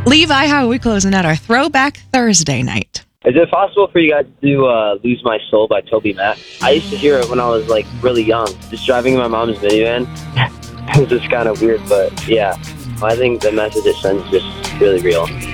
Levi, how are we closing out our Throwback Thursday night? Is it possible for you guys to do Lose My Soul by Toby Mac? I used to hear it when I was, like, really young. Just driving in my mom's minivan. It was just kind of weird, but, yeah. I think the message it sends is just really real.